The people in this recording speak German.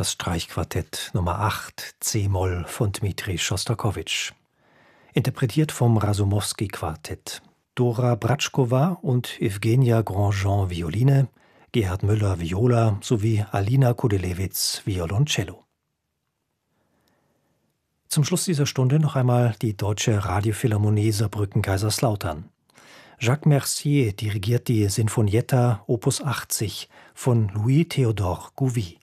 das Streichquartett Nummer 8 c-Moll von Dmitri Schostakowitsch. Interpretiert vom Rasumowski-Quartett. Dora Bratschkowa und Evgenia Grandjean Violine, Gerhard Müller Viola sowie Alina Kudelewitz Violoncello. Zum Schluss dieser Stunde noch einmal die Deutsche Radiophilharmonie Saarbrücken-Kaiserslautern. Jacques Mercier dirigiert die Sinfonietta Opus 80 von Louis-Théodore Gouvy.